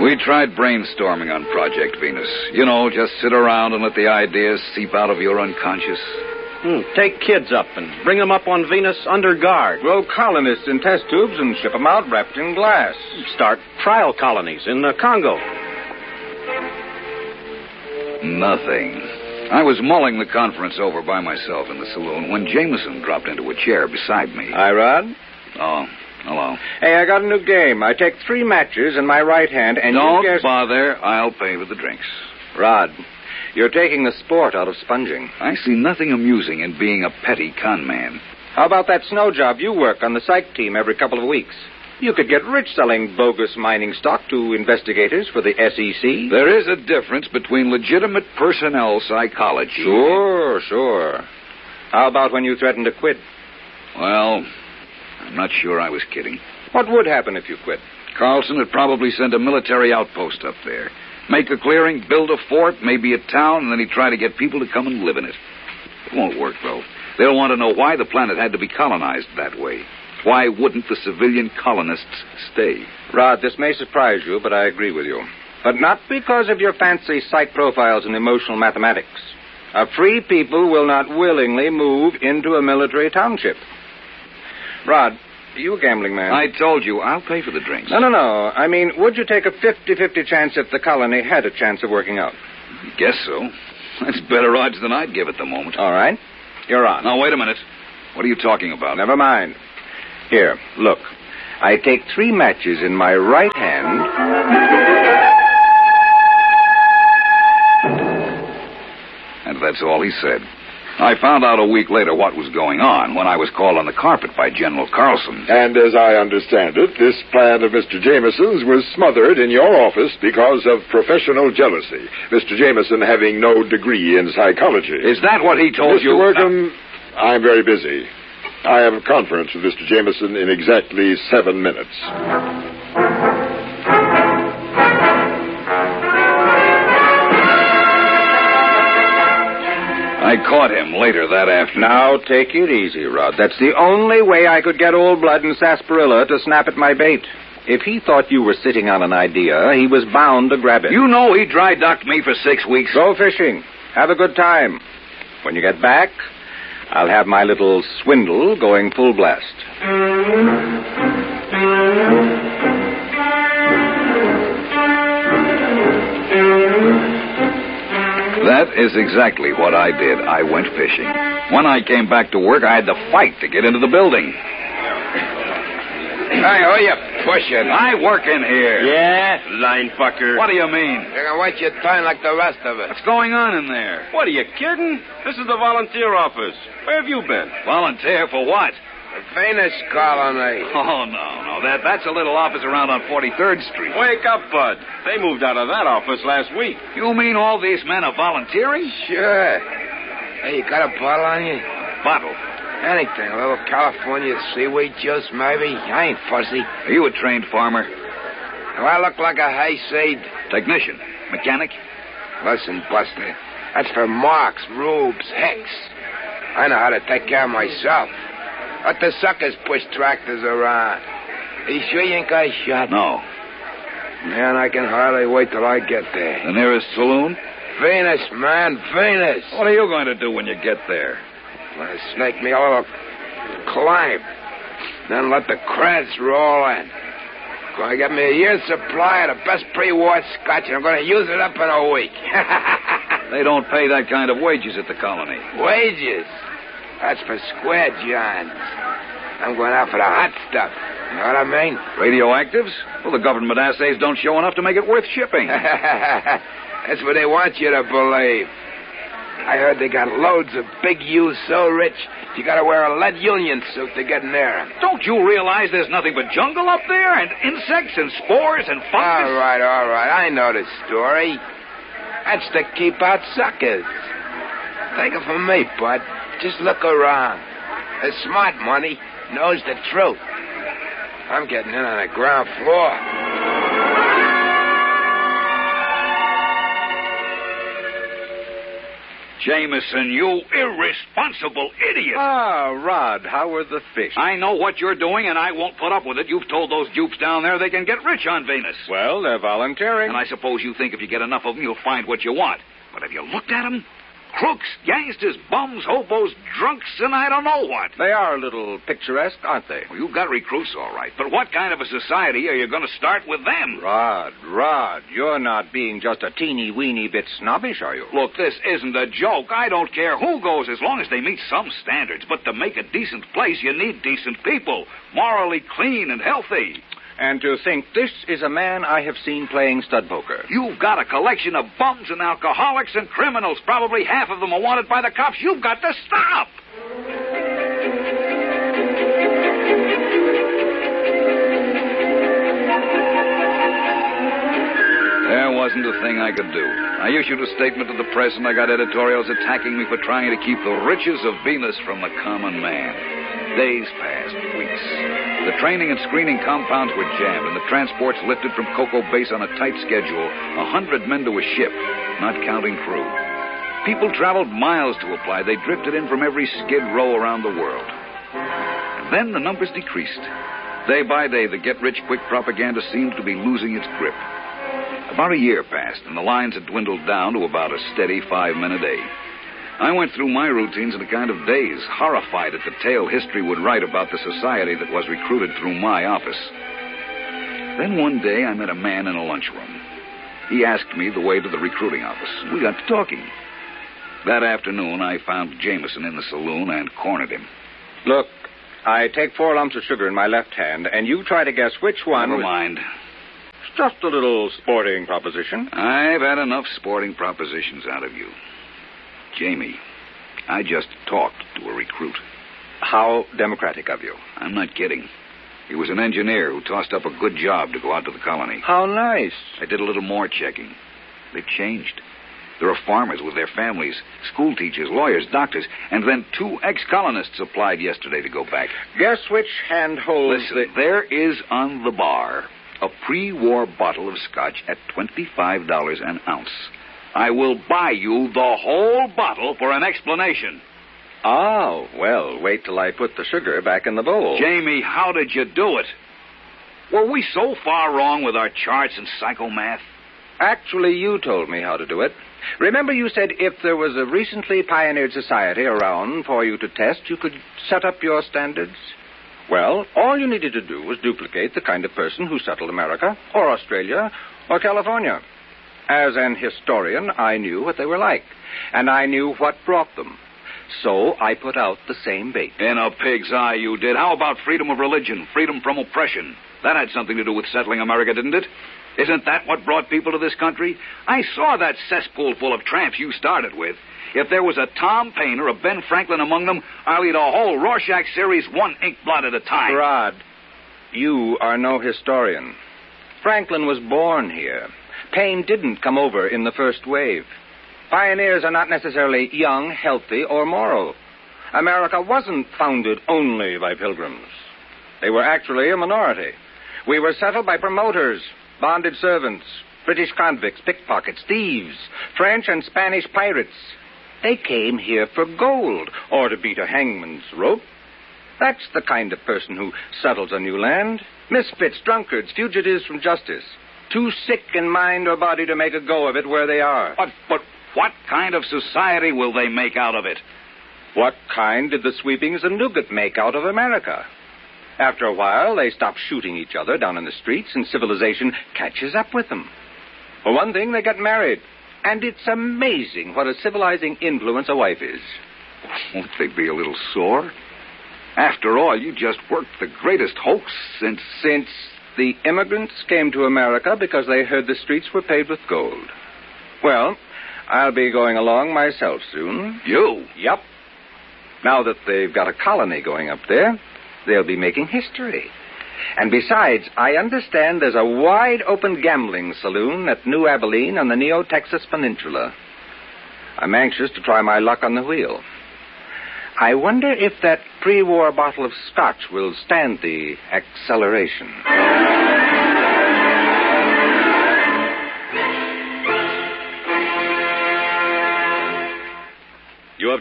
We tried brainstorming on Project Venus. You know, just sit around and let the ideas seep out of your unconscious. Take kids up and bring them up on Venus under guard. Grow colonists in test tubes and ship them out wrapped in glass. Start trial colonies in the Congo. Nothing. I was mulling the conference over by myself in the saloon when Jameson dropped into a chair beside me. Hi, Rod. Oh, hello. Hey, I got a new game. I take 3 matches in my right hand and Don't you guess... bother. I'll pay for the drinks. Rod, you're taking the sport out of sponging. I see nothing amusing in being a petty con man. How about that snow job you work on the psych team every couple of weeks? You could get rich selling bogus mining stock to investigators for the SEC. There is a difference between legitimate personnel psychology. Sure. How about when you threatened to quit? Well, I'm not sure I was kidding. What would happen if you quit? Carlson would probably send a military outpost up there. Make a clearing, build a fort, maybe a town, and then he'd try to get people to come and live in it. It won't work, though. They'll want to know why the planet had to be colonized that way. Why wouldn't the civilian colonists stay? Rod, this may surprise you, but I agree with you. But not because of your fancy psych profiles and emotional mathematics. A free people will not willingly move into a military township. Rod, are you a gambling man? I told you, I'll pay for the drinks. No. I mean, would you take a 50-50 chance if the colony had a chance of working out? Guess so. That's better odds than I'd give at the moment. All right. You're on. Now, wait a minute. What are you talking about? Never mind. Here, look. I take 3 matches in my right hand. And that's all he said. I found out a week later what was going on when I was called on the carpet by General Carlson. And as I understand it, this plan of Mr. Jameson's was smothered in your office because of professional jealousy. Mr. Jameson having no degree in psychology. Is that what he told you? Mr. Workham, I'm very busy. I have a conference with Mr. Jameson in exactly 7 minutes. I caught him later that afternoon. Now, take it easy, Rod. That's the only way I could get Old Blood and Sarsaparilla to snap at my bait. If he thought you were sitting on an idea, he was bound to grab it. You know he dry-docked me for 6 weeks. Go fishing. Have a good time. When you get back, I'll have my little swindle going full blast. That is exactly what I did. I went fishing. When I came back to work, I had to fight to get into the building. Hey, who you pushing? I work in here. Yeah, line fucker. What do you mean? You're going to wait your turn like the rest of us. What's going on in there? What, are you kidding? This is the volunteer office. Where have you been? Volunteer for what? The Venus colony. Oh, no. That's a little office around on 43rd Street. Wake up, Bud. They moved out of that office last week. You mean all these men are volunteering? Sure. Hey, you got a bottle on you? Bottle? Anything. A little California seaweed juice, maybe. I ain't fussy. Are you a trained farmer? Do I look like a hayseed? Technician? Mechanic? Listen, Buster. That's for marks, rubes, hex. I know how to take care of myself. Let the suckers push tractors around. Are you sure you ain't got a shot? No. Man, I can hardly wait till I get there. The nearest saloon? Venus, man, Venus. What are you going to do when you get there? I'm going to snake me a little climb. Then let the creds roll in. Going to get me a year's supply of the best pre-war scotch, and I'm going to use it up in a week. They don't pay that kind of wages at the colony. Wages? That's for square johns. I'm going out for the hot stuff. You know what I mean? Radioactives? Well, the government assays don't show enough to make it worth shipping. That's what they want you to believe. I heard they got loads of big U's so rich, you got to wear a lead union suit to get near them. Don't you realize there's nothing but jungle up there? And insects and spores and fungus? All right. I know the story. That's to keep out suckers. Take it from me, bud. Just look around. The smart money knows the truth. I'm getting in on the ground floor. Jameson, you irresponsible idiot. Ah, Rod, how were the fish? I know what you're doing, and I won't put up with it. You've told those dupes down there they can get rich on Venus. Well, they're volunteering. And I suppose you think if you get enough of them, you'll find what you want. But have you looked at them? Crooks, gangsters, bums, hobos, drunks, and I don't know what. They are a little picturesque, aren't they? Well, you've got recruits, all right. But what kind of a society are you going to start with them? Rod, you're not being just a teeny-weeny bit snobbish, are you? Look, this isn't a joke. I don't care who goes as long as they meet some standards. But to make a decent place, you need decent people, morally clean and healthy. And to think this is a man I have seen playing stud poker. You've got a collection of bums and alcoholics and criminals. Probably half of them are wanted by the cops. You've got to stop. There wasn't a thing I could do. I issued a statement to the press, and I got editorials attacking me for trying to keep the riches of Venus from the common man. Days passed, weeks. The training and screening compounds were jammed, and the transports lifted from Cocoa Base on a tight schedule, 100 men to a ship, not counting crew. People traveled miles to apply. They drifted in from every skid row around the world. And then the numbers decreased. Day by day, the get-rich-quick propaganda seemed to be losing its grip. About a year passed, and the lines had dwindled down to about a steady 5 men a day. I went through my routines in a kind of daze, horrified at the tale history would write about the society that was recruited through my office. Then one day I met a man in a lunchroom. He asked me the way to the recruiting office. We got to talking. That afternoon I found Jameson in the saloon and cornered him. Look, I take 4 lumps of sugar in my left hand, and you try to guess which one... Never mind. It's just a little sporting proposition. I've had enough sporting propositions out of you. Jamie, I just talked to a recruit. How democratic of you. I'm not kidding. He was an engineer who tossed up a good job to go out to the colony. How nice. I did a little more checking. They've changed. There are farmers with their families, school teachers, lawyers, doctors, and then 2 ex-colonists applied yesterday to go back. Guess which hand holds Listen, there is on the bar a pre-war bottle of scotch at $25 an ounce. I will buy you the whole bottle for an explanation. Oh, well, wait till I put the sugar back in the bowl. Jamie, how did you do it? Were we so far wrong with our charts and psychomath? Actually, you told me how to do it. Remember you said if there was a recently pioneered society around for you to test, you could set up your standards? Well, all you needed to do was duplicate the kind of person who settled America, or Australia, or California. As an historian, I knew what they were like, and I knew what brought them. So I put out the same bait. In a pig's eye, you did. How about freedom of religion, freedom from oppression? That had something to do with settling America, didn't it? Isn't that what brought people to this country? I saw that cesspool full of tramps you started with. If there was a Tom Paine or a Ben Franklin among them, I'll eat a whole Rorschach series 1 ink blot at a time. Rod, you are no historian. Franklin was born here. Paine didn't come over in the first wave. Pioneers are not necessarily young, healthy, or moral. America wasn't founded only by pilgrims. They were actually a minority. We were settled by promoters, bonded servants, British convicts, pickpockets, thieves, French and Spanish pirates. They came here for gold or to beat a hangman's rope. That's the kind of person who settles a new land. Misfits, drunkards, fugitives from justice. Too sick in mind or body to make a go of it where they are. But what kind of society will they make out of it? What kind did the sweepings and Newgate make out of America? After a while, they stop shooting each other down in the streets, and civilization catches up with them. For one thing, they get married. And it's amazing what a civilizing influence a wife is. Won't they be a little sore? After all, you just worked the greatest hoax since the immigrants came to America because they heard the streets were paved with gold. Well, I'll be going along myself soon. You? Yep. Now that they've got a colony going up there, they'll be making history. And besides, I understand there's a wide-open gambling saloon at New Abilene on the Neo-Texas Peninsula. I'm anxious to try my luck on the wheel. I wonder if that pre-war bottle of scotch will stand the acceleration.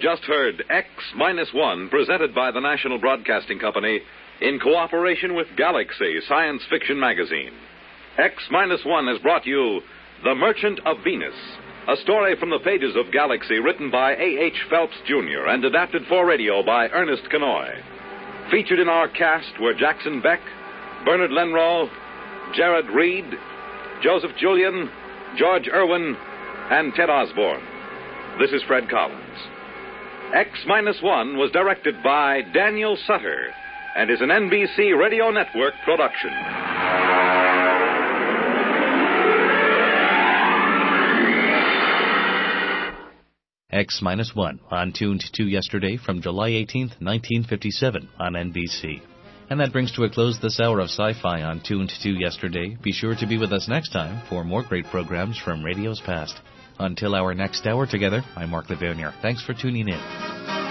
just heard X-1, presented by the National Broadcasting Company in cooperation with Galaxy Science Fiction Magazine. X-1 has brought you The Merchant of Venus, a story from the pages of Galaxy written by A.H. Phelps, Jr. and adapted for radio by Ernest Kenoy. Featured in our cast were Jackson Beck, Bernard Lenroll, Jared Reed, Joseph Julian, George Irwin, and Ted Osborne. This is Fred Collins. X-1 was directed by Daniel Sutter and is an NBC Radio Network production. X-1 on Tuned to Yesterday from July 18th, 1957 on NBC. And that brings to a close this hour of Sci-Fi on Tuned to Yesterday. Be sure to be with us next time for more great programs from radio's past. Until our next hour together, I'm Mark Lavernier. Thanks for tuning in.